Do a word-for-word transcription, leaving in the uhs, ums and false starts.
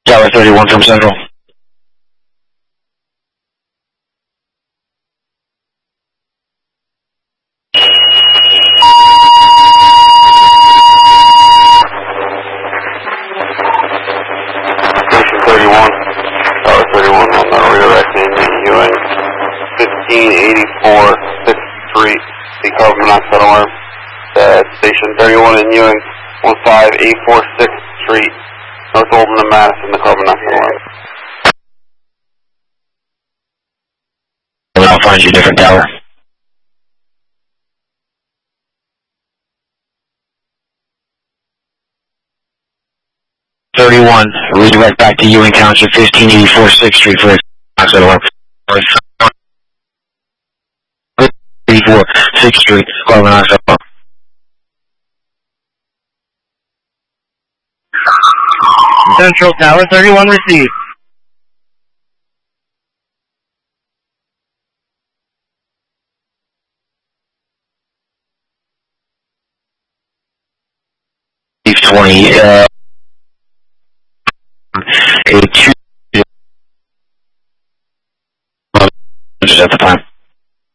Tower thirty-one from Central. Station thirty-one, Tower thirty-one, I'm not redirecting Ewing, fifteen eighty-four sixth Street, the carbon monoxide alarm. Uh, Station thirty-one in Ewing, fifteen eighty-four sixth Street, North Olden and Madison, the carbon monoxide alarm. I'll find you a different tower. thirty-one, redirect back to Ewing Township, fifteen eighty-four sixth Street for a monoxide alarm. eighty-four sixth Street, carbon monoxide alarm. Central Tower thirty-one received. twenty, uh, a two at the time.